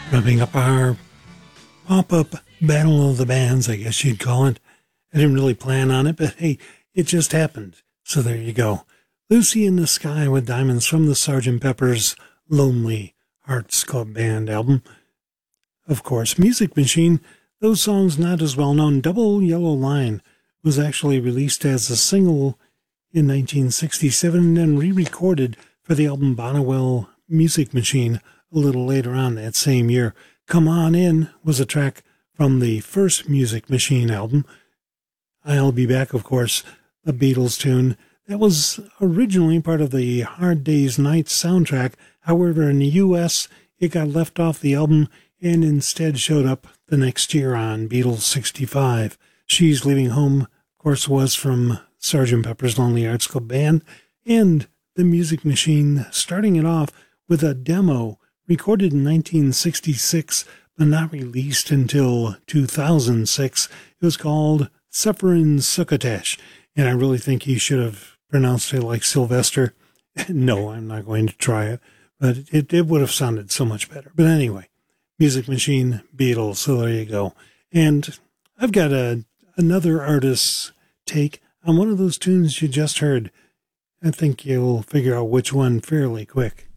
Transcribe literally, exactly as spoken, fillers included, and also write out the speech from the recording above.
Wrapping up our pop-up Battle of the Bands, I guess you'd call it. I didn't really plan on it, but hey, it just happened. So there you go. Lucy in the Sky with Diamonds from the Sergeant Pepper's Lonely Hearts Club Band album. Of course, Music Machine, those songs not as well known. Double Yellow Line was actually released as a single in nineteen sixty-seven and then re-recorded for the album Bonnewell Music Machine a little later on that same year. Come On In was a track from the first Music Machine album. I'll Be Back, of course, a Beatles tune. That was originally part of the Hard Day's Night soundtrack. However, in the U S, it got left off the album and instead showed up the next year on Beatles sixty-five. She's Leaving Home, of course, was from Sergeant Pepper's Lonely Hearts Club Band, and the Music Machine, starting it off with a demo recorded in nineteen sixty-six, but not released until two thousand six. It was called Sufferin' Succotash, and I really think he should have pronounced it like Sylvester. No, I'm not going to try it, but it, it would have sounded so much better. But anyway, Music Machine, Beatles, so there you go. And I've got a another artist's take on one of those tunes you just heard. I think you'll figure out which one fairly quick.